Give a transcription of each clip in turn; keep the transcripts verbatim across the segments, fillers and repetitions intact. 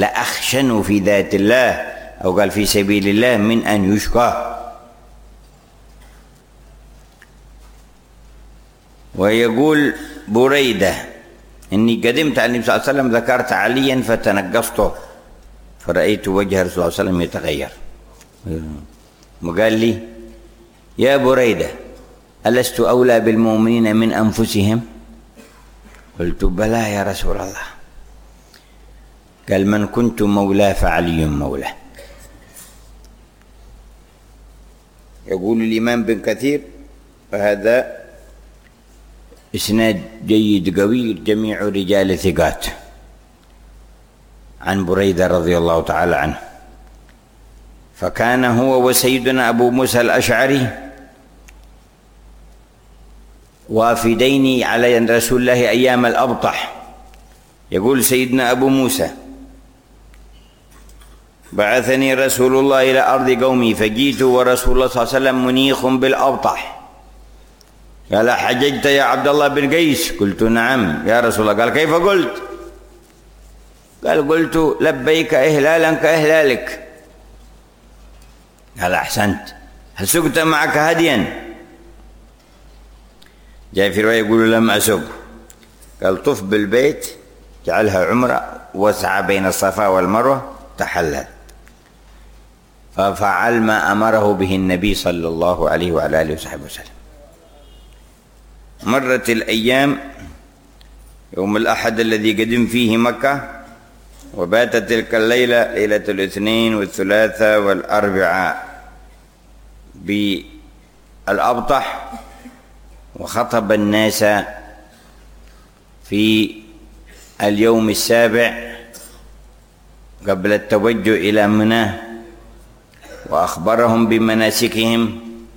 لأخشن في ذات الله أو قال في سبيل الله من أن يشقى. ويقول بريدة إني قدمت على النبي صلى الله عليه وسلم ذكرت عليا فتنقصته فرأيت وجه رسول الله صلى الله عليه وسلم يتغير، وقال لي يا بريدة ألست أولى بالمؤمنين من أنفسهم؟ قلت بلى يا رسول الله. قال من كنت مولاه فعلي مولاه. يقول الإمام بن كثير وهذا إسناد جيد قوي جميع رجال ثقات عن بريدة رضي الله تعالى عنه. فكان هو وسيدنا أبو موسى الأشعري وافدين على رسول الله أيام الأبطح. يقول سيدنا أبو موسى بعثني رسول الله إلى أرض قومي فجئت ورسول الله صلى الله عليه وسلم منيخ بالأبطح. قال حججت يا عبد الله بن قيس؟ قلت نعم يا رسول الله. قال كيف قلت؟ قال قلت لبيك إهلالا كإهلالك. قال أحسنت. هل سقت معك هديا؟ جاء في رواية يقول لم أسق. قال طف بالبيت جعلها عمرة وسعى بين الصفا والمروة تحلل. ففعل ما أمره به النبي صلى الله عليه وعلى آله وصحبه وسلم. مرت الأيام، يوم الأحد الذي قدم فيه مكة، وباتت تلك الليلة ليلة الاثنين والثلاثاء والأربعاء بالأبطح، وخطب الناس في اليوم السابع قبل التوجه إلى منى، وأخبرهم بمناسكهم،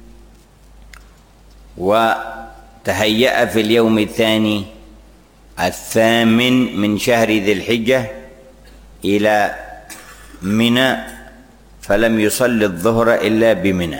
وتهيأ في اليوم الثاني الثامن من شهر ذي الحجة إلى منى، فلم يصل الظهر إلا بمنى.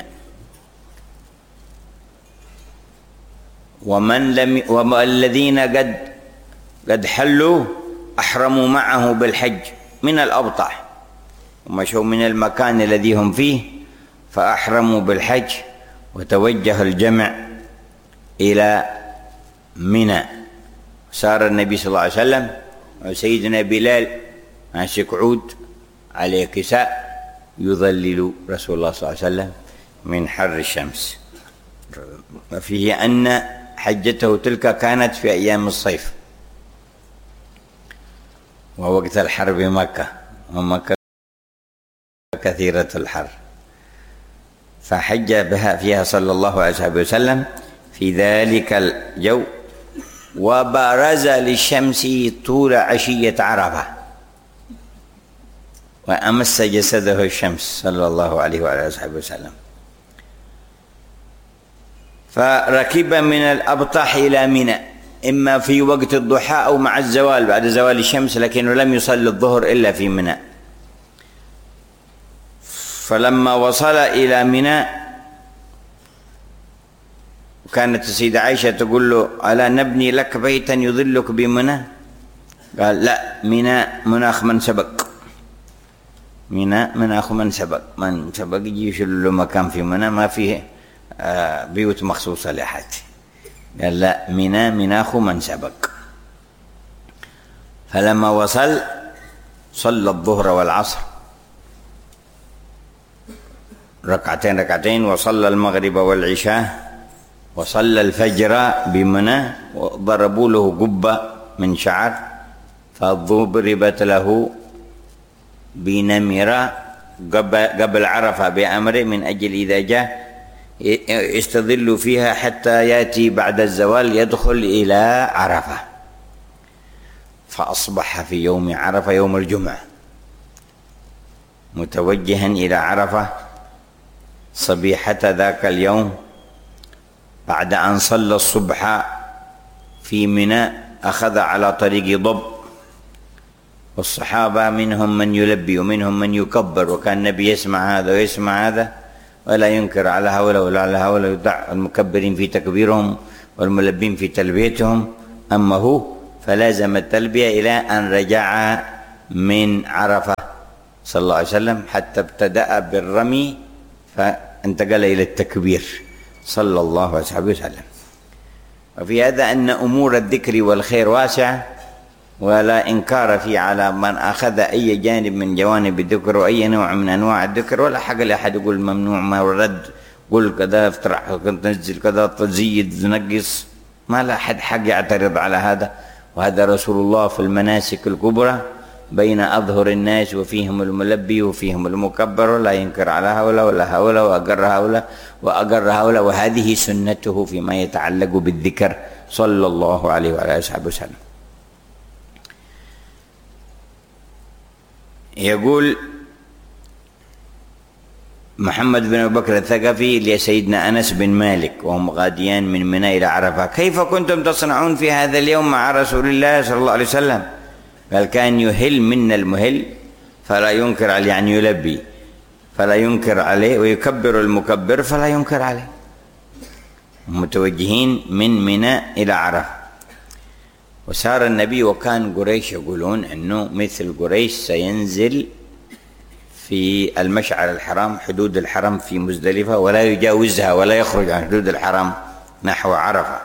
ومن لم والذين قد قد حلوا أحرموا معه بالحج من الأبطح، ومشوا من المكان الذي هم فيه فأحرموا بالحج، وتوجه الجمع إلى منى. سار النبي صلى الله عليه وسلم وسيدنا بلال ماسك عود عليه كساء يظلل رسول الله صلى الله عليه وسلم من حر الشمس. وفيه أن حجته تلك كانت في أيام الصيف ووقت الحر بمكة، ومكة كثيرة الحر، فحج بها فيها صلى الله عليه وسلم في ذلك الجو، وبارز للشمس طول عشية عرفة، وأمس جسده الشمس صلى الله عليه وعلى آله وسلم. فركب من الأبطح إلى منى إما في وقت الضحى أو مع الزوال بعد زوال الشمس، لكنه لم يصلي الظهر إلا في منى. فلما وصل إلى منى كانت السيدة عائشة تقول له ألا نبني لك بيتا يظلك بمنى؟ قال لا، منى مناخ من سبق، منى مناخ من سبق، من سبق يجي يشيل له مكان في منى ما فيه بيوت مخصوصة لأحد. قال لا، منى مناخ من سبق. فلما وصل صلى الظهر والعصر ركعتين ركعتين، وصلى المغرب والعشاء، وصلى الفجر بمنى، وضربوا له قبة من شعر فضربت له بنمرة قبل عرفة بأمره من أجل إذا جاء يستظل فيها حتى يأتي بعد الزوال يدخل إلى عرفة. فأصبح في يوم عرفة يوم الجمعة متوجها إلى عرفة صبيحة ذاك اليوم. بعد أن صلى الصبح في منى أخذ على طريق ضب، والصحابة منهم من يلبي ومنهم من يكبر، وكان النبي يسمع هذا ويسمع هذا ولا ينكر على هؤلاء ولا على هؤلاء، يدع المكبرين في تكبيرهم والملبين في تلبيتهم. أما هو فلازم التلبية إلى أن رجع من عرفة صلى الله عليه وسلم حتى ابتدأ بالرمي فانتقل إلى التكبير صلى الله عليه وسلم. وفي هذا أن أمور الذكر والخير واسعة ولا إنكار فيه على من أخذ أي جانب من جوانب الذكر وأي نوع من أنواع الذكر، ولا حق لأحد يقول ممنوع ما ورد، قل كذا افترح تنزل كذا تزيد نقص، ما لا أحد حق يعترض على هذا. وهذا رسول الله في المناسك الكبرى بين أظهر الناس وفيهم الملبي وفيهم المكبر، ولا ينكر على هؤلاء ولا هؤلاء، وأقر هؤلاء وأقر هؤلاء، وهذه سنته فيما يتعلق بالذكر صلى الله عليه وعلى آله وسلم. يقول محمد بن أبي بكر الثقفي لسيدنا أنس بن مالك وهم غاديان من منى إلى عرفة: كيف كنتم تصنعون في هذا اليوم مع رسول الله صلى الله عليه وسلم؟ قال: كان يهل منا المهل فلا ينكر عليه، يعني يلبي فلا ينكر عليه، ويكبر المكبر فلا ينكر عليه. متوجهين من منى إلى عرفة. وسار النبي، وكان قريش يقولون أنه مثل قريش سينزل في المشعر الحرام، حدود الحرم في مزدلفة، ولا يجاوزها ولا يخرج عن حدود الحرم نحو عرفة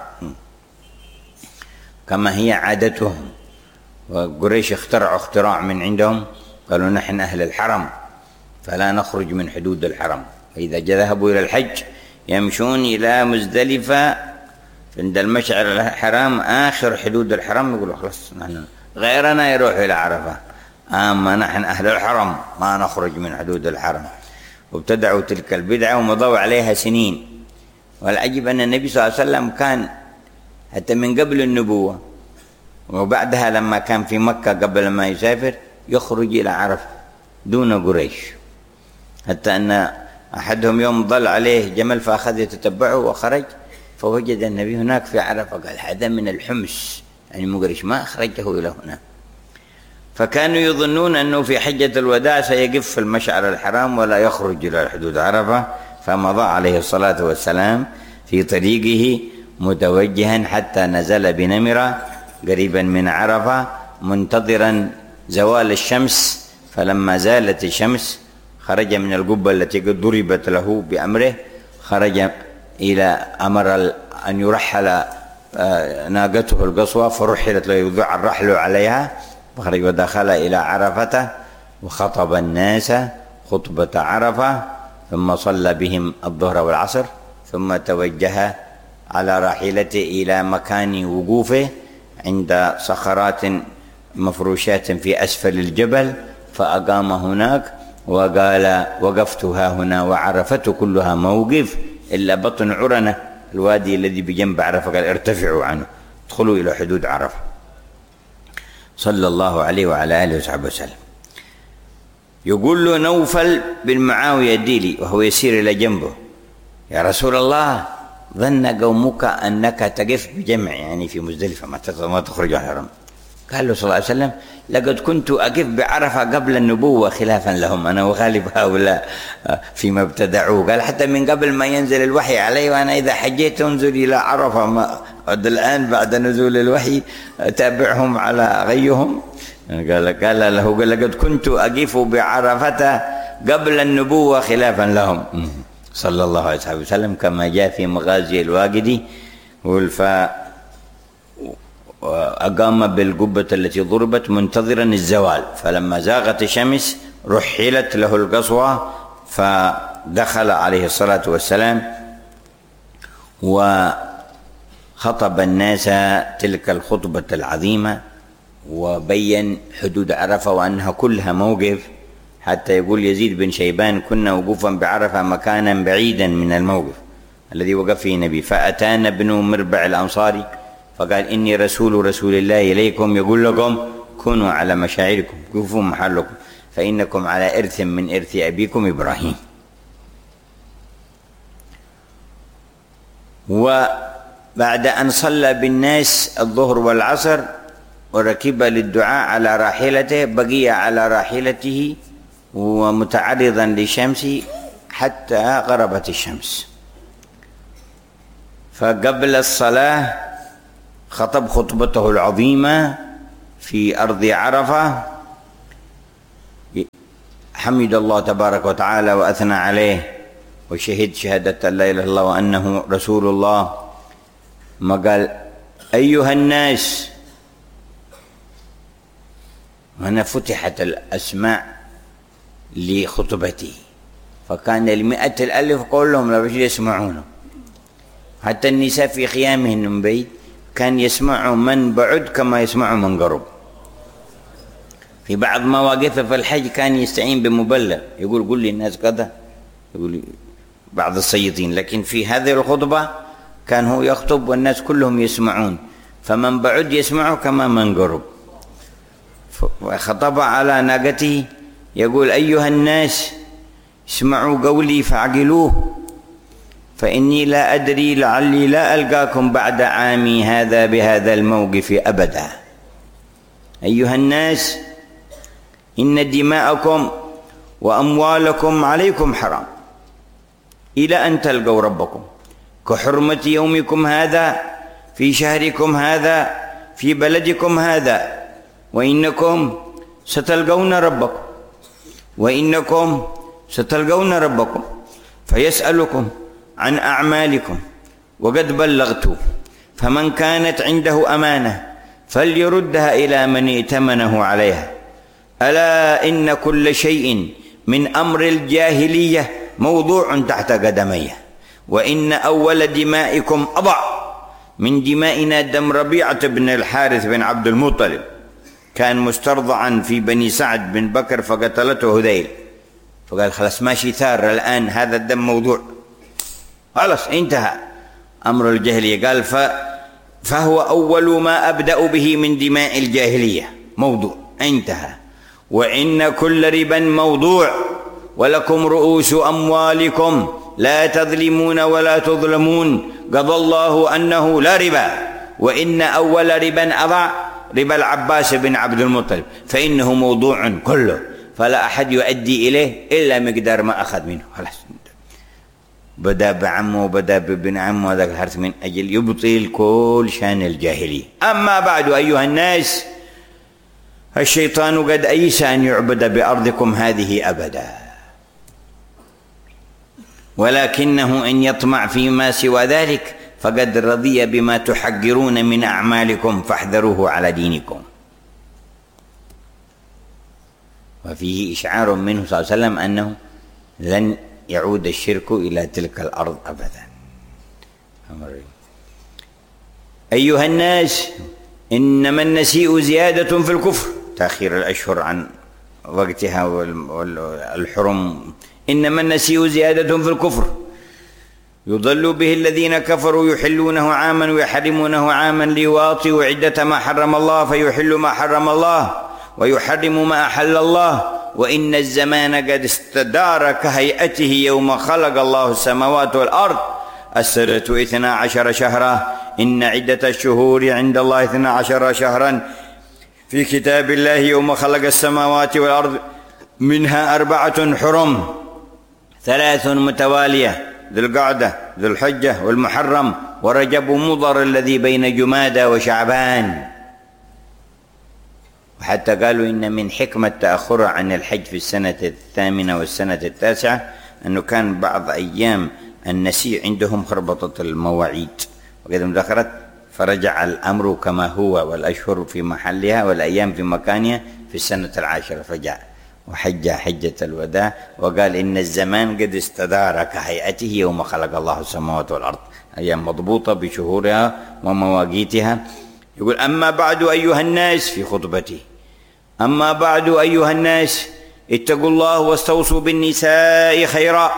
كما هي عادتهم. وقريش اخترعوا اختراع من عندهم، قالوا: نحن أهل الحرم فلا نخرج من حدود الحرم. فإذا ذهبوا إلى الحج يمشون إلى مزدلفة عند المشعر الحرام آخر حدود الحرم، يقولوا: خلاص نحن غيرنا يروح إلى عرفة، أما نحن أهل الحرم ما نخرج من حدود الحرم. وابتدعوا تلك البدعة ومضوا عليها سنين. والعجب أن النبي صلى الله عليه وسلم كان حتى من قبل النبوة وبعدها لما كان في مكة قبل ما يسافر يخرج إلى عرفة دون قريش، حتى أن أحدهم يوم ضل عليه جمل فأخذ يتتبعه وخرج فوجد النبي هناك في عرفة، قال: هذا من الحمص، يعني من قريش ما أخرجه إلى هنا. فكانوا يظنون أنه في حجة الوداع سيقف في المشعر الحرام ولا يخرج إلى حدود عرفة، فمضى عليه الصلاة والسلام في طريقه متوجها حتى نزل بنمرة قريبا من عرفة منتظرا زوال الشمس. فلما زالت الشمس خرج من القبة التي قد ضربت له بأمره، خرج إلى أمر أن يرحل ناقته القصوى، فرحلت له يوضع الرحل عليها، فخرج ودخل إلى عرفة وخطب الناس خطبة عرفة، ثم صلى بهم الظهر والعصر، ثم توجه على راحلته إلى مكان وقوفه عند صخرات مفروشات في أسفل الجبل، فأقام هناك وقال: وقفت ها هنا وعرفت كلها موقف إلا بطن عرنة، الوادي الذي بجنب عرفة، قال: ارتفعوا عنه، ادخلوا إلى حدود عرفة، صلى الله عليه وعلى آله وصحبه وسلم. يقول له نوفل بن معاوية الديلي وهو يسير إلى جنبه: يا رسول الله، ظن قومك أنك تقف بجمع، يعني في مزدلفة ما تخرج عن الحرم. قال له صلى الله عليه وسلم: لقد كنت أقف بعرفة قبل النبوة خلافا لهم، أنا وغالب هؤلاء فيما ابتدعوه. قال: حتى من قبل ما ينزل الوحي علي، وأنا إذا حجيت أنزل إلى عرفة، ما الآن بعد نزول الوحي أتابعهم على غيهم. قال قال له: قال: لقد كنت أقف بعرفة قبل النبوة خلافا لهم، صلى الله عليه وسلم، كما جاء في مغازي الواقدي. وأقام بالقبة التي ضربت منتظرا الزوال، فلما زاغت الشمس رحلت له القصوى، فدخل عليه الصلاة والسلام وخطب الناس تلك الخطبة العظيمة، وبين حدود عرفة وأنها كلها موقف، حتى يقول يزيد بن شيبان: كنا وقوفا بعرفة مكانا بعيدا من الموقف الذي وقف فيه النبي، فأتانا ابن مربع الأنصاري فقال: إني رسول رسول الله إليكم يقول لكم كونوا على مشاعركم، كفوا محلكم، فإنكم على إرث من إرث أبيكم إبراهيم. وبعد أن صلى بالناس الظهر والعصر وركب للدعاء على راحلته، بقي على راحلته ومتعرضا للشمس حتى غربت الشمس. فقبل الصلاة خطب خطبته العظيمة في أرض عرفة، حمد الله تبارك وتعالى وأثنى عليه وشهد شهادة لا إله إلا الله وأنه رسول الله، ما قال أيها الناس. هنا فتحت الأسماء لخطبته، فكان المئة الألف كلهم لا بد يسمعونه، حتى النساء في خيامهن من بعيد كان يسمعوا من بعد كما يسمعوا من قرب. في بعض مواقفه في الحج كان يستعين بمبلغ يقول قل لي الناس كذا، يقول بعض الصيدين، لكن في هذه الخطبة كان هو يخطب والناس كلهم يسمعون، فمن بعد يسمعه كما من قرب. فخطب على ناقته يقول أيها الناس اسمعوا قولي فاعقلوه، فإني لا أدري لعلي لا ألقاكم بعد عامي هذا بهذا الموقف أبدا. أيها الناس إن دماءكم وأموالكم عليكم حرام إلى أن تلقوا ربكم، كحرمة يومكم هذا في شهركم هذا في بلدكم هذا، وإنكم ستلقون ربكم وإنكم ستلقون ربكم فيسألكم عن أعمالكم وقد بلغت، فمن كانت عنده أمانة فليردها إلى من ائتمنه عليها. ألا إن كل شيء من أمر الجاهلية موضوع تحت قدميه، وإن أول دمائكم أضع من دمائنا دم ربيعة بن الحارث بن عبد المطلب، كان مسترضعا في بني سعد بن بكر فقتلته هذيل، فقال خلاص ماشي ثار الآن هذا الدم موضوع، خلاص انتهى أمر الجاهلية. قال فهو أول ما أبدأ به من دماء الجاهلية موضوع انتهى. وإن كل ربا موضوع، ولكم رؤوس أموالكم لا تظلمون ولا تظلمون، قضى الله أنه لا ربا، وإن أول ربا أضع ربا العباس بن عبد المطلب، فإنه موضوع كله، فلا أحد يؤدي إليه إلا مقدار ما أخذ منه. خلاص بدأ بعمه وبدأ بابن عمه هذاك الحرث من أجل يبطل كل شان الجاهلية. أما بعد أيها الناس، الشيطان قد أيس أن يعبد بأرضكم هذه أبدا، ولكنه إن يطمع فيما سوى ذلك فقد رضي بما تحقرون من أعمالكم فاحذروه على دينكم. وفيه إشعار منه صلى الله عليه وسلم أنه لن يعود الشرك إلى تلك الأرض أبدا. أيها الناس إنما النسيء زيادة في الكفر، تأخير الأشهر عن وقتها والحرم، إنما النسيء زيادة في الكفر يضل به الذين كفروا يحلونه عاما ويحرمونه عاما ليواطئوا عدة ما حرم الله فيحل ما حرم الله ويحرم ما أحل الله، وإن الزمان قد استدار كهيئته يوم خلق الله السماوات والأرض السنة اثنا عشر شهرا، إن عدة الشهور عند الله اثنا عشر شهرا في كتاب الله يوم خلق السماوات والأرض منها أربعة حرم ثلاث متوالية، ذو القعدة ذو الحجة والمحرم ورجب مضر الذي بين جمادى وشعبان. وحتى قالوا إن من حكمة تأخر عن الحج في السنة الثامنة والسنة التاسعة أنه كان بعض أيام النسيء عندهم خربطة المواعيد وقد ذكرت، فرجع الأمر كما هو والأشهر في محلها والأيام في مكانها في السنة العاشرة، فرجع وحج حجة الوداع وقال إن الزمان قد استدار كهيئته يوم خلق الله السماوات والأرض، أيام مضبوطة بشهورها ومواقيتها. يقول أما بعد أيها الناس في خطبته، أما بعد أيها الناس اتقوا الله واستوصوا بالنساء خيرا،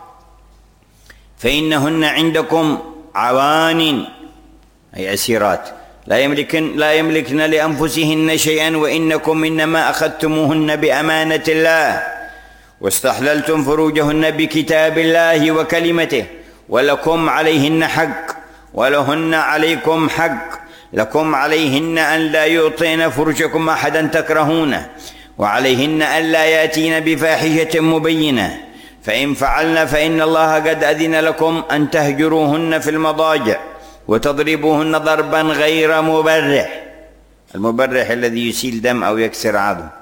فإنهن عندكم عوان أي أسيرات لا يملكن لا يملكن لأنفسهن شيئا، وإنكم إنما أخذتموهن بأمانة الله واستحللتم فروجهن بكتاب الله وكلمته، ولكم عليهن حق ولهن عليكم حق، لكم عليهن أن لا يعطين فرجكم أحدا تكرهونه، وعليهن أن لا يأتين بفاحشة مبينة، فإن فعلن فإن الله قد أذن لكم أن تهجروهن في المضاجع وتضربوهن ضربا غير مبرح، المبرح الذي يسيل دم أو يكسر عظم،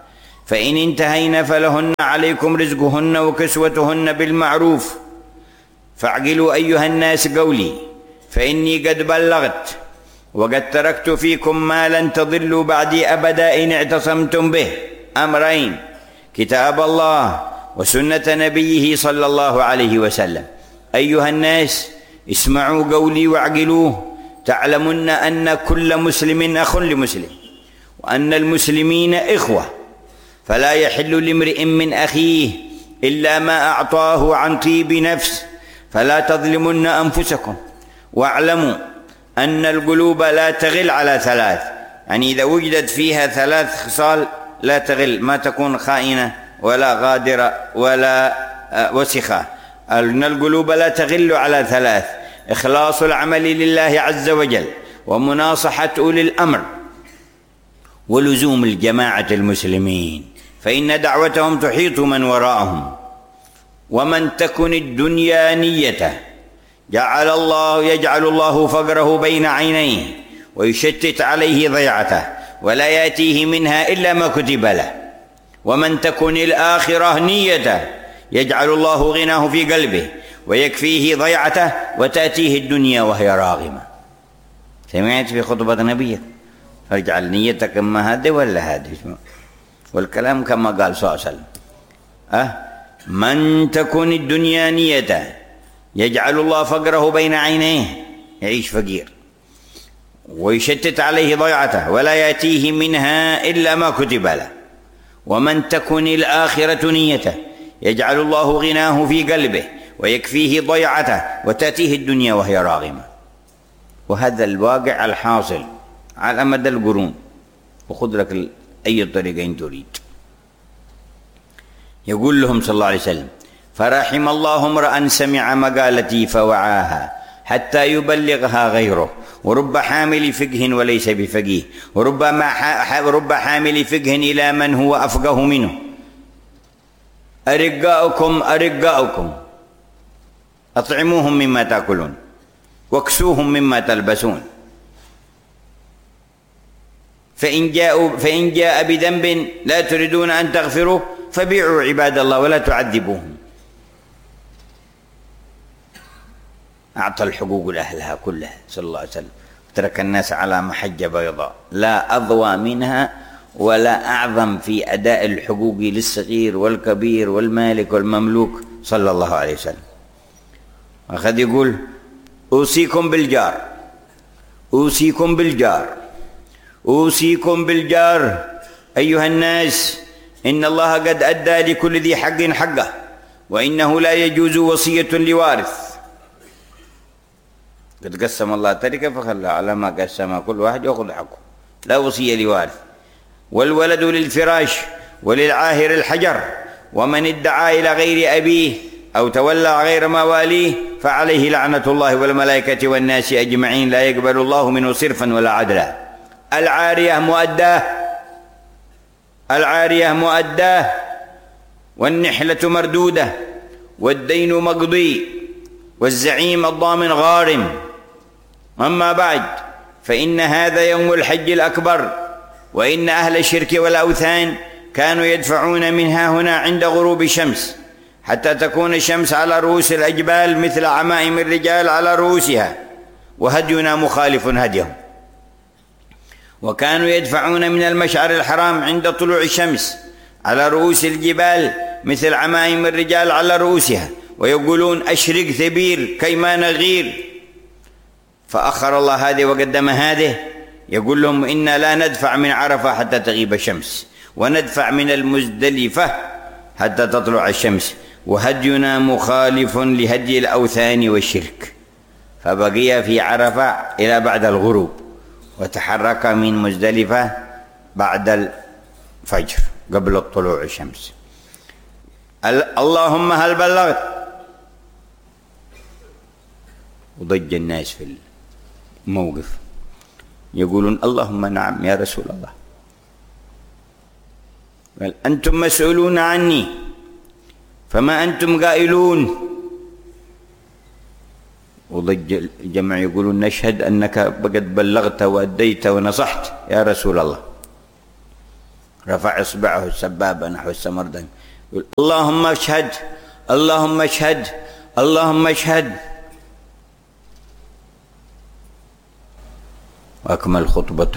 فإن انتهين فلهن عليكم رزقهن وكسوتهن بالمعروف فاعقلوا أيها الناس قولي فإني قد بلغت وقد تركت فيكم ما لن تضلوا بعدي أبدا إن اعتصمتم به: أمرين، كتاب الله وسنة نبيه صلى الله عليه وسلم. أيها الناس اسمعوا قولي واعقلوه، تعلمن أن كل مسلم أخ لمسلم، وأن المسلمين إخوة، فلا يحل لامرئ من أخيه إلا ما أعطاه عن طيب نفس، فلا تظلمن أنفسكم، واعلموا أن القلوب لا تغل على ثلاث، يعني إذا وجدت فيها ثلاث خصال لا تغل، ما تكون خائنة ولا غادرة ولا وسخة. أن القلوب لا تغل على ثلاث: إخلاص العمل لله عز وجل، ومناصحة أولي الأمر، ولزوم الجماعة المسلمين، فإن دعوتهم تحيط من وراءهم. ومن تكن الدنيا نيته جعل الله يجعل الله فقره بين عينيه ويشتت عليه ضيعته، ولا يأتيه منها إلا ما كتب له. ومن تكن الآخرة نيته يجعل الله غناه في قلبه ويكفيه ضيعته، وتأتيه الدنيا وهي راغمة. سمعت في خطبة نبيك: فاجعل نيتك إما هذه ولا هذه، والكلام كما قال صلى الله عليه وسلم: أه من تكن الدنيا نيته يجعل الله فقره بين عينيه، يعيش فقير، ويشتت عليه ضيعته، ولا يأتيه منها إلا ما كتب له. ومن تكن الآخرة نيته يجعل الله غناه في قلبه ويكفيه ضيعته، وتأتيه الدنيا وهي راغمة. وهذا الواقع الحاصل على مدى القرون، وخذ لك أي طريقين تريد. يقول لهم صلى الله عليه وسلم: فرحم الله امرأ سمع مقالتي فوعاها حتى يبلغها غيره، ورب حامل فقه وليس بفقيه، وربما رب حامل فقه إلى من هو أفقه منه. أرقاؤكم أرقاؤكم أطعموهم مما تأكلون واكسوهم مما تلبسون، فإن جاءوا فإن جاء بذنب لا تريدون أن تغفروا فبيعوا عباد الله ولا تعذبوهم. أعطى الحقوق لأهلها كلها صلى الله عليه وسلم، ترك الناس على محجة بيضاء لا أضوى منها ولا أعظم في أداء الحقوق للصغير والكبير والمالك والمملوك صلى الله عليه وسلم. أخذ يقول: أوصيكم بالجار، أوصيكم بالجار، أوصيكم بالجار أيها الناس، إن الله قد أدى لكل ذي حق حقه، وإنه لا يجوز وصية لوارث. قد قسم الله تركه فخلى على ما قسم، كل واحد يأخذ حقه، لا وصية لوارث. والولد للفراش وللعاهر الحجر، ومن ادعى إلى غير أبيه أو تولى غير مواليه فعليه لعنة الله والملائكة والناس أجمعين، لا يقبل الله منه صرفا ولا عدلا. العارية مؤداه، العارية مؤداه، والنحلة مردودة، والدين مقضي، والزعيم الضامن غارم. أما بعد، فإن هذا يوم الحج الأكبر، وإن أهل الشرك والأوثان كانوا يدفعون من ها هنا عند غروب الشمس حتى تكون الشمس على رؤوس الأجبال مثل عمائم الرجال على رؤوسها، وهدينا مخالف هديهم. وكانوا يدفعون من المشعر الحرام عند طلوع الشمس على رؤوس الجبال مثل عمائم الرجال على رؤوسها، ويقولون: أشرق ثبير كيما نغير. فأخر الله هذه وقدم هذه، يقول لهم: إنا لا ندفع من عرفة حتى تغيب الشمس، وندفع من المزدلفة حتى تطلع الشمس، وهدينا مخالف لهدي الأوثان والشرك. فبقي في عرفة إلى بعد الغروب، وتحرك من مزدلفة بعد الفجر قبل طلوع الشمس. اللهم هل بلغت؟ وضج الناس في الموقف يقولون: اللهم نعم يا رسول الله. قال: أنتم مسؤولون عني فما أنتم قائلون. وضج الجمع يقولون: نشهد أنك قد بلغت وأديت ونصحت يا رسول الله. رفع إصبعه السبابة نحو السمردين يقول اللهم اشهد اللهم اشهد اللهم اشهد، وأكمل خطبته.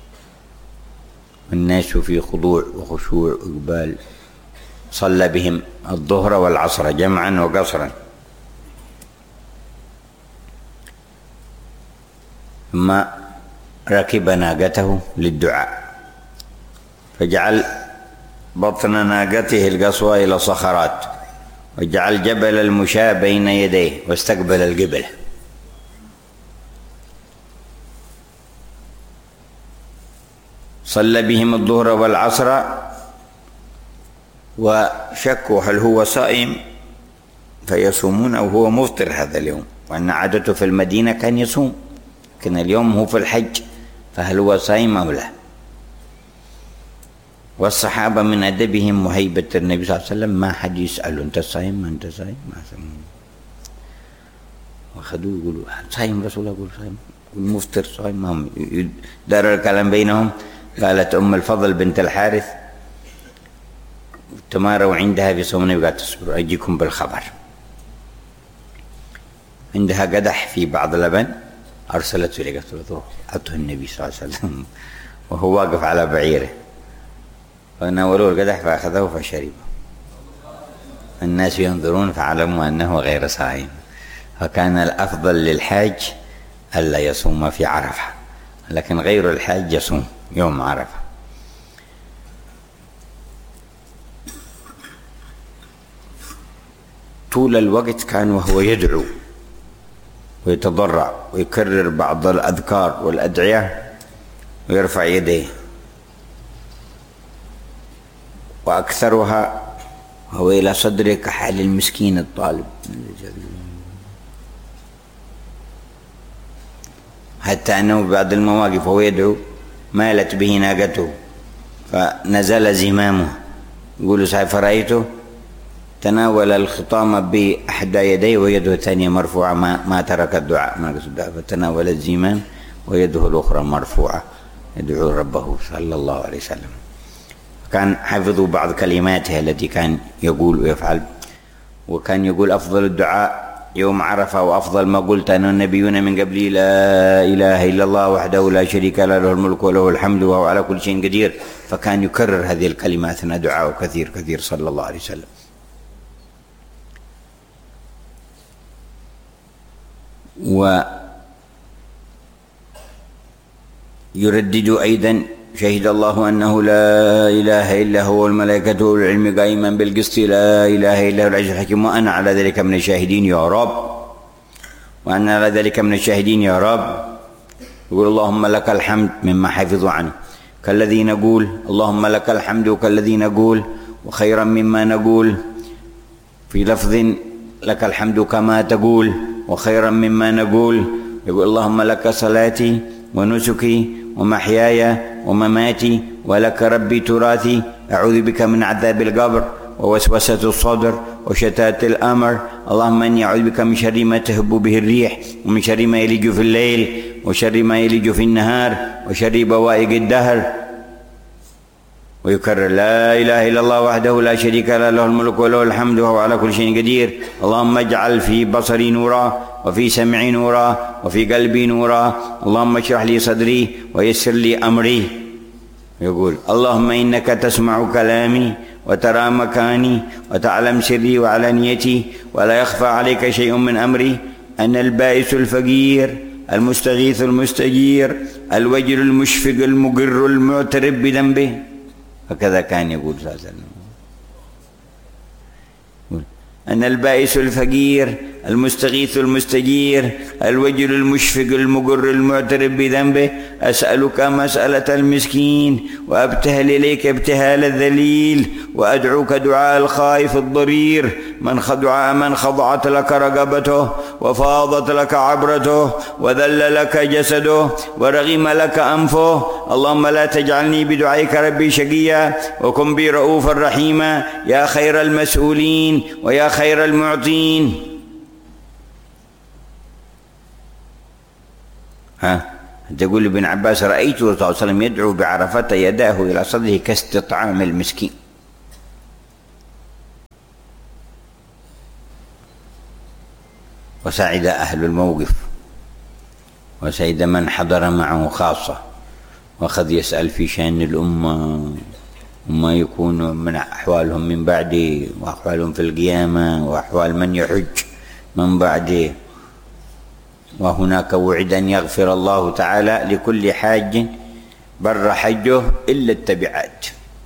الناس في خضوع وخشوع وإقبال. صلى بهم الظهر والعصر جمعا وقصرا، ثم ركب ناقته للدعاء، فجعل بطن ناقته القصوى إلى صخرات، وجعل جبل المشاة بين يديه، واستقبل القبلة. صلى بهم الظهر والعصر، وشكوا هل هو صائم فيصومون أو هو مفطر هذا اليوم، وأن عادته في المدينة كان يصوم، لكن اليوم هو في الحج، فهل هو صائم أو لا؟ والصحابة من أدبهم وهيبة النبي صلى الله عليه وسلم ما حد يسأله أنت صايم ما أنت صايم ما صايم، وأخذوه يقولوا صايم رسول الله، يقول صايم، يقول مفطر صايم، ما هم دار الكلام بينهم. قالت أم الفضل بنت الحارث تماروا عندها في صوم النبي، قالت تصبروا أجيكم بالخبر. عندها قدح في بعض لبن، أرسلته إليه قالت له أعطه النبي صلى الله عليه وسلم وهو واقف على بعيره، فناولوه القدح فأخذه فشربه. الناس ينظرون فعلموا أنه غير صائم، فكان الأفضل للحاج ألا يصوم في عرفة، لكن غير الحاج يصوم يوم عرفة. طول الوقت كان وهو يدعو ويتضرع ويكرر بعض الأذكار والأدعية ويرفع يديه، وأكثرها هو إلى صدره كحال المسكين الطالب، حتى أنه بعض المواقف وهو يدعو مالت به ناقته فنزل زمامه، يقول صحيح فرأيته تناول الخطام بإحدى يديه ويده الثانية مرفوعة، ما, ما ترك الدعاء، ما الدعاء، فتناول الزمام ويده الأخرى مرفوعة يدعو ربه صلى الله عليه وسلم. كان حفظوا بعض كلماته التي كان يقول ويفعل، وكان يقول أفضل الدعاء يوم عرفة وأفضل ما قلت أنا النبيون من قبلي لا إله إلا الله وحده لا شريك له له الملك وله الحمد وهو على كل شيء قدير. فكان يكرر هذه الكلمات أثناء دعاءه كثير كثير صلى الله عليه وسلم. ويردد أيضا شهد الله أنه لا إله إلا هو والملائكة والعلم قائما بالقسط لا إله إلا هو العزيز الحكيم وأنا على ذلك من الشاهدين يا رب، وأنا على ذلك من الشاهدين يا رب. يقول اللهم لك الحمد مما حفظوا عنه كالذي نقول، اللهم لك الحمد كالذي نقول وخيرا مما نقول، في لفظ لك الحمد كما تقول وخيرا مما نقول. يقول اللهم لك صلاتي ونسكي ومحياي ومماتي ولك ربي تراثي، أعوذ بك من عذاب القبر ووسوسة الصدر وشتات الأمر. اللهم إني أعوذ بك من شر ما تهب به الريح ومن شر ما يلج في الليل وشر ما يلج في النهار وشر بوائق الدهر. ويكرر لا إله إلا الله وحده لا شريك له له الملك وله الحمد وهو على كل شيء قدير. اللهم اجعل في بصري نورا وفي سمعي نورا وفي قلبي نورا. اللهم اشرح لي صدري ويسر لي أمري. يقول اللهم إنك تسمع كلامي وترى مكاني وتعلم سري وعلانيتي ولا يخفى عليك شيء من أمري. أنا البائس الفقير المستغيث المستجير الوجل المشفق المقر المعترف بذنبه. هكذا كان يقول صلى الله عليه وسلم. أنا البائس الفقير المستغيث المستجير الوجل المشفق المقر المعترف بذنبه. أسألك مسألة المسكين وأبتهل إليك ابتهال الذليل وأدعوك دعاء الخائف الضرير من خضع من خضعت لك رقبته وفاضت لك عبرته وذل لك جسده ورغم لك أنفه. اللهم لا تجعلني بدعائك ربي شقيا وكن بي رؤوفا رحيما يا خير المسؤولين ويا خير المعطين. ها تقول ابن عباس: رأيت الرسول صلى الله عليه وسلم يدعو بعرفة يداه إلى صدره كاستطعام المسكين. وسعد أهل الموقف، وسعد من حضر معه خاصة، وأخذ يسأل في شأن الأمة وما يكون من أحوالهم من بعده، وأحوالهم في القيامة، وأحوال من يحج من بعده. وهناك وعد أن يغفر الله تعالى لكل حاج بر حجه إلا التبعات.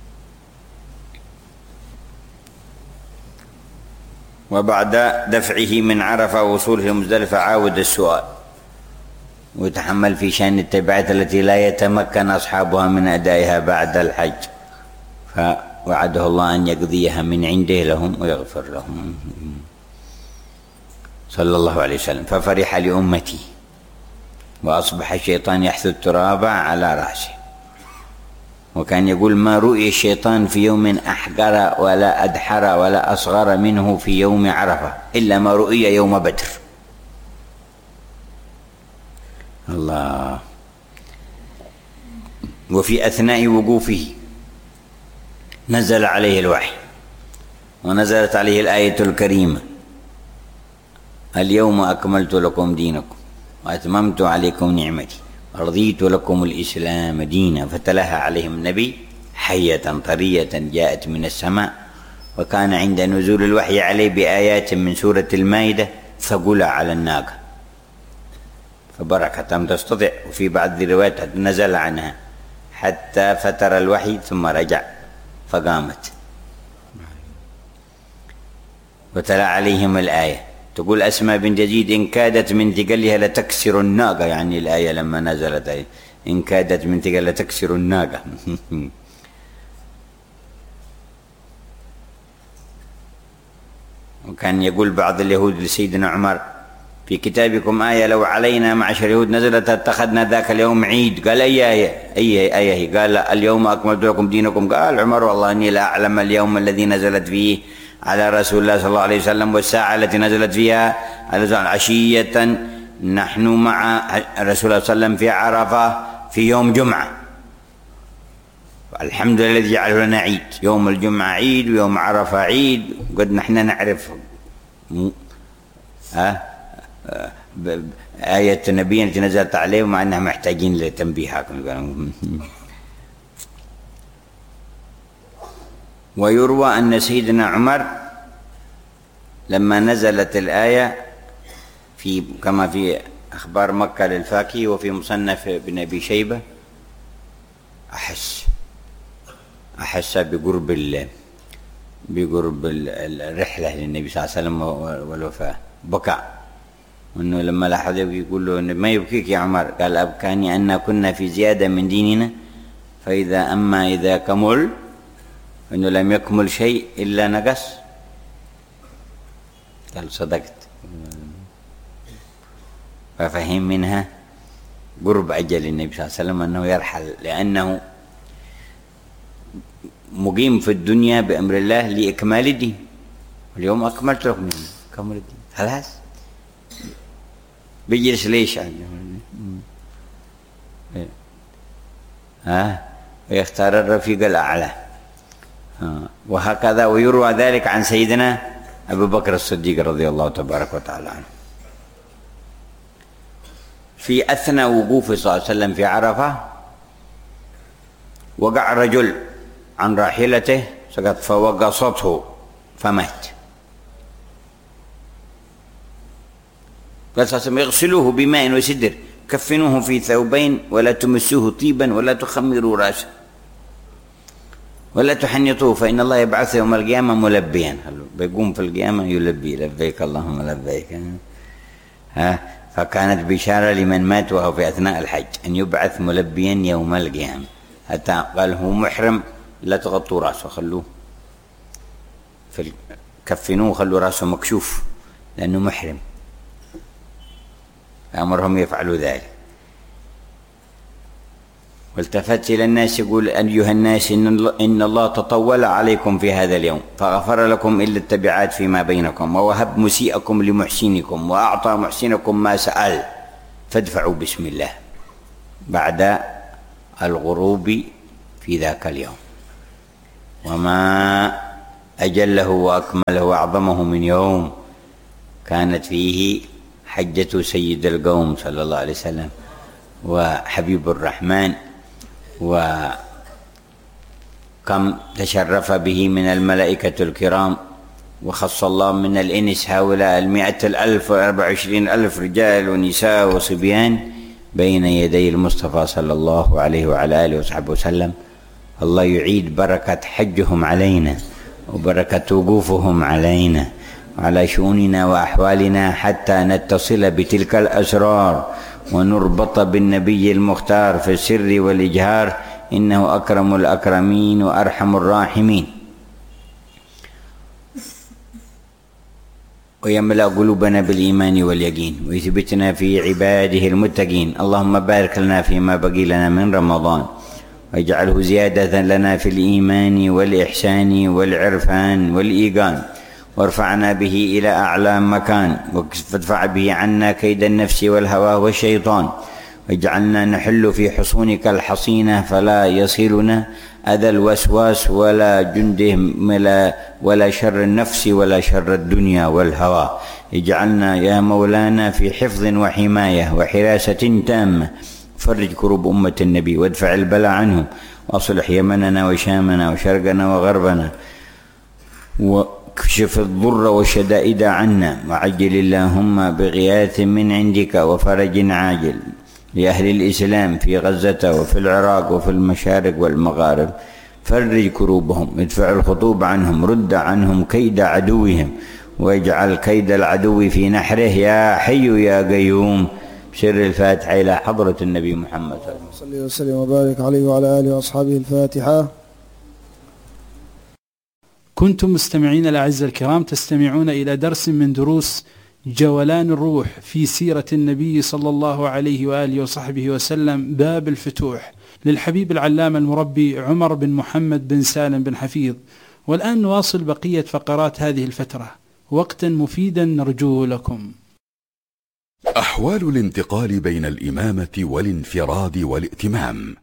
وبعد دفعه من عرفة ووصوله مزدلفة عاود السؤال ويتحمل في شأن التبعات التي لا يتمكن أصحابها من أدائها بعد الحج، فوعده الله أن يقضيها من عنده لهم ويغفر لهم صلى الله عليه وسلم. ففرح لأمتي، وأصبح الشيطان يحث التراب على رأسه. وكان يقول: ما رؤي الشيطان في يوم أحقر ولا أدحر ولا أصغر منه في يوم عرفة إلا ما رؤي يوم بدر. الله. وفي أثناء وقوفه نزل عليه الوحي، ونزلت عليه الآية الكريمة: اليوم أكملت لكم دينكم وأتممت عليكم نعمتي ورضيت لكم الإسلام دينا. فتلاها عليهم النبي حية طرية جاءت من السماء، وكان عند نزول الوحي عليه بآيات من سورة المائدة ثقل على الناقة فبركت لم تستطع. وفي بعض الروايات نزل عنها حتى فتر الوحي ثم رجع فقامت. وتلا عليهم الآية تقول أسماء بنت يزيد: إن كادت من ثقلها لتكسر الناقة، يعني الآية لما نزلت إن كادت من ثقلها لتكسر الناقة. وكان يقول بعض اليهود لسيدنا عمر: في كتابكم آية لو علينا معشر اليهود نزلت اتخذنا ذاك اليوم عيد. قال: أي آية؟ أي آية هي؟ قال: اليوم أكملت لكم دينكم. قال عمر: والله إني لا أعلم اليوم الذي نزلت فيه على رسول الله صلى الله عليه وسلم والساعة التي نزلت فيها عشية نحن مع رسول الله صلى الله عليه وسلم في عرفة في يوم جمعة. الحمد لله الذي جعله لنا عيد، يوم الجمعة عيد ويوم عرفة عيد. قد نحن نعرف ها آية النبي التي نزلت عليه، ومع أنها محتاجين لتنبيهات. ويروى أن سيدنا عمر لما نزلت الآية في كما في أخبار مكة للفاكي وفي مصنف ابن أبي شيبة أحس أحس بقرب ال بقرب الرحلة للنبي صلى الله عليه وسلم والوفاة، بكى. وأنه لما لاحظ يقول له: ما يبكيك يا عمر؟ قال: أبكاني أن كنا في زيادة من ديننا، فإذا أما إذا كمل أنه لم يكمل شيء إلا نقص. قال: صدقت. ففهم منها قرب أجل النبي صلى الله عليه وسلم أنه يرحل، لأنه مقيم في الدنيا بأمر الله لإكمال الدين. اليوم أكملت لكم كمل الدين، خلاص بيجلس ليش؟ ها ويختار الرفيق الأعلى. وهكذا. ويروى ذلك عن سيدنا أبو بكر الصديق رضي الله تبارك وتعالى عنه. في أثناء وقوفه صلى الله عليه وسلم في عرفة وقع رجل عن راحلته سقط فوقصته فمات. قال صلى الله عليه وسلم: اغسلوه بماء وسدر، كفنوه في ثوبين، ولا تمسوه طيبا، ولا تخمروا رأسه، ولا تحنطوه، فإن الله يبعثه يوم القيامة ملبيا. بيقوم في القيامة يلبي: لبيك اللهم لبيك. ها فكانت بشارة لمن مات وهو في أثناء الحج أن يبعث ملبيا يوم القيامة. حتى قال هو محرم لا تغطوا رأسه، خلوه في كفنوه، خلوا رأسه مكشوف لأنه محرم، أمرهم يفعلوا ذلك. والتفت إلى الناس يقول: أيها الناس إن الله تطول عليكم في هذا اليوم فغفر لكم إلا التبعات فيما بينكم، ووهب مسيئكم لمحسنكم، وأعطى محسنكم ما سأل، فادفعوا بسم الله. بعد الغروب في ذاك اليوم. وما أجله وأكمله وأعظمه من يوم كانت فيه حجة سيد القوم صلى الله عليه وسلم وحبيب الرحمن، وكم تشرف به من الملائكة الكرام، وخص الله من الإنس هؤلاء المئة الألف وأربع وعشرين ألف رجال ونساء وصبيان بين يدي المصطفى صلى الله عليه وعلى آله وصحبه وسلم. الله يعيد بركة حجهم علينا وبركة وقوفهم علينا وعلى شؤوننا وأحوالنا حتى نتصل بتلك الأسرار ونربط بالنبي المختار في السر والإجهار، إنه أكرم الأكرمين وأرحم الراحمين. ويملأ قلوبنا بالإيمان واليقين ويثبتنا في عباده المتقين. اللهم بارك لنا فيما بقي لنا من رمضان، واجعله زيادة لنا في الإيمان والإحسان والعرفان والإيقان، وارفعنا به إلى أعلى مكان، وادفع به عنا كيد النفس والهوى والشيطان، واجعلنا نحل في حصونك الحصينة فلا يصلنا أذى الوسواس ولا جنده ولا شر النفس ولا شر الدنيا والهوى. اجعلنا يا مولانا في حفظ وحماية وحراسة تامة. فرج كروب أمة النبي وادفع البلاء عنهم، وأصلح يمننا وشامنا وشرقنا وغربنا، واكشف الضر والشدائد عنا، وعجل اللهم بغياث من عندك وفرج عاجل لأهل الإسلام في غزة وفي العراق وفي المشارق والمغارب. فرج كروبهم، ادفع الخطوب عنهم، رد عنهم كيد عدوهم، واجعل كيد العدو في نحره يا حي يا قيوم. سر الفاتحة إلى حضرة النبي محمد صلى الله عليه وسلم. صلى وسلم وبارك عليه وعلى آله وأصحابه. الفاتحة. كنتم مستمعين الأعزاء الكرام تستمعون إلى درس من دروس جولان الروح في سيرة النبي صلى الله عليه وآله وصحبه وسلم، باب الفتوح، للحبيب العلامة المربي عمر بن محمد بن سالم بن حفيظ. والآن نواصل بقية فقرات هذه الفترة، وقتا مفيدا نرجوه لكم. أحوال الانتقال بين الإمامة والانفراد والائتمام.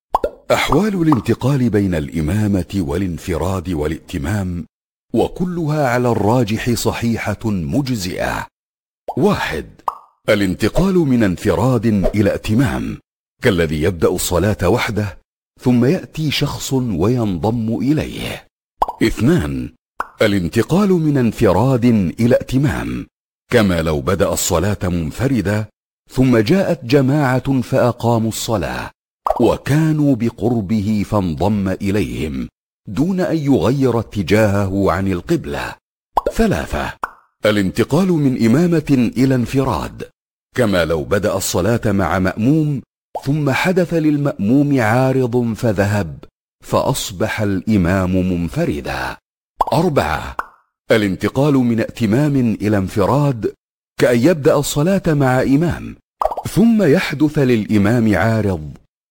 أحوال الانتقال بين الإمامة والانفراد والائتمام وكلها على الراجح صحيحة مجزئة. واحد، الانتقال من انفراد إلى ائتمام كالذي يبدأ الصلاة وحده ثم يأتي شخص وينضم إليه. اثنان، الانتقال من انفراد إلى ائتمام كما لو بدأ الصلاة منفردا ثم جاءت جماعة فأقاموا الصلاة وكانوا بقربه فانضم إليهم دون أن يغير اتجاهه عن القبلة. ثلاثة، الانتقال من إمامة إلى انفراد كما لو بدأ الصلاة مع مأموم ثم حدث للمأموم عارض فذهب فأصبح الإمام منفردا. أربعة، الانتقال من ائتمام إلى انفراد كأن يبدأ الصلاة مع إمام ثم يحدث للإمام عارض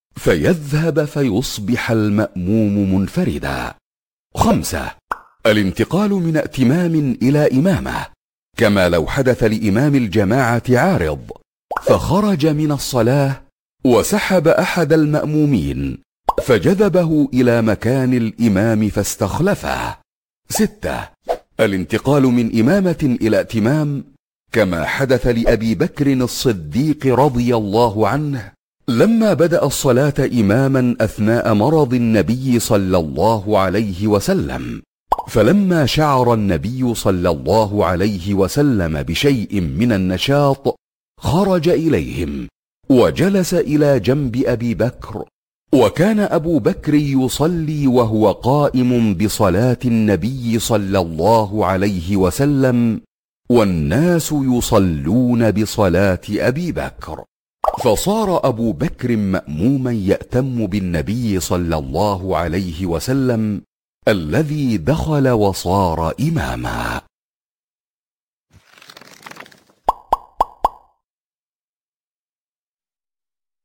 فيذهب فيصبح المأموم منفردا. خمسة، الانتقال من ائتمام إلى إمامة كما لو حدث لإمام الجماعة عارض فخرج من الصلاة وسحب أحد المأمومين فجذبه إلى مكان الإمام فاستخلفه. ستة، الانتقال من إمامة إلى ائتمام كما حدث لأبي بكر الصديق رضي الله عنه لما بدأ الصلاة إماما أثناء مرض النبي صلى الله عليه وسلم، فلما شعر النبي صلى الله عليه وسلم بشيء من النشاط خرج إليهم وجلس إلى جنب أبي بكر، وكان أبو بكر يصلي وهو قائم بصلاة النبي صلى الله عليه وسلم والناس يصلون بصلاة أبي بكر، فصار أبو بكر مأموما يأتم بالنبي صلى الله عليه وسلم الذي دخل وصار إماما.